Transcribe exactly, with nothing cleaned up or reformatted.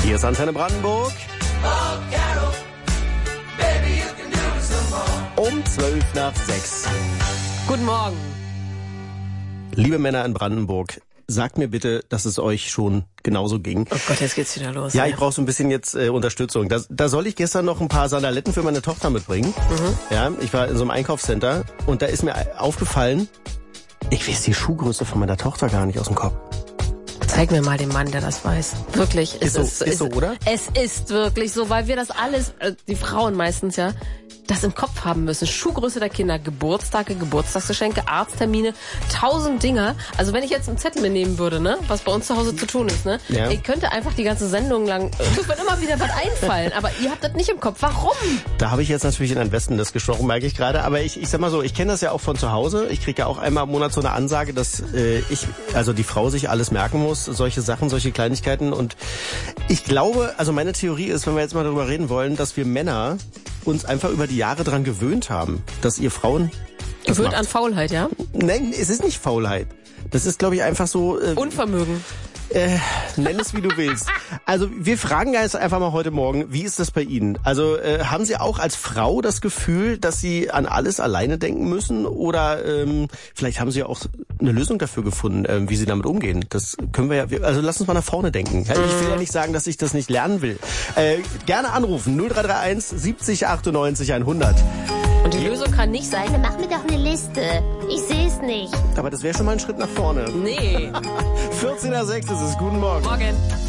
Hier ist Antenne Brandenburg. Um zwölf nach sechs. Guten Morgen. Liebe Männer in Brandenburg, sagt mir bitte, dass es euch schon genauso ging. Oh Gott, jetzt geht's wieder los. Ja, ich brauche so ein bisschen jetzt äh, Unterstützung. Da, da soll ich gestern noch ein paar Sandaletten für meine Tochter mitbringen. Mhm. Ja, ich war in so einem Einkaufscenter und da ist mir aufgefallen, ich weiß die Schuhgröße von meiner Tochter gar nicht aus dem Kopf. Zeig mir mal den Mann, der das weiß. Wirklich. Ist so, ist, ist so, oder? Es ist wirklich so, weil wir das alles, äh, die Frauen meistens ja, das im Kopf haben müssen. Schuhgröße der Kinder, Geburtstage, Geburtstagsgeschenke, Arzttermine, tausend Dinger. Also wenn ich jetzt einen Zettel mir nehmen würde, ne, was bei uns zu Hause zu tun ist, ne, ja. ich könnte einfach die ganze Sendung lang, es wird immer wieder was einfallen, aber ihr habt das nicht im Kopf. Warum? Da habe ich jetzt natürlich in ein Wespennest gesprochen, merke ich gerade. Aber ich, ich sag mal so, ich kenne das ja auch von zu Hause. Ich kriege ja auch einmal im Monat so eine Ansage, dass äh, ich, also die Frau sich alles merken muss, solche Sachen, solche Kleinigkeiten. Und ich glaube, also meine Theorie ist, wenn wir jetzt mal darüber reden wollen, dass wir Männer uns einfach über die Jahre dran gewöhnt haben, dass ihr Frauen das Gewöhnt macht. an Faulheit, ja? Nein, es ist nicht Faulheit. Das ist, glaube ich, einfach so... Äh, Unvermögen. Äh, nenn es, wie du willst. Also wir fragen jetzt einfach mal heute Morgen, wie ist das bei Ihnen? Also äh, haben Sie auch als Frau das Gefühl, dass Sie an alles alleine denken müssen? Oder ähm, vielleicht haben Sie auch eine Lösung dafür gefunden, ähm, wie Sie damit umgehen? Das können wir ja... Also lass uns mal nach vorne denken. Ja, ich will ja nicht sagen, dass ich das nicht lernen will. Äh, gerne anrufen. null drei drei eins siebzig achtundneunzig hundert. Und die Lösung kann nicht sein... Mach mir doch eine Liste. Ich sehe es nicht. Aber das wäre schon mal ein Schritt nach vorne. Nee. vierzehn nach sechs ist es. Guten Morgen. Morgen.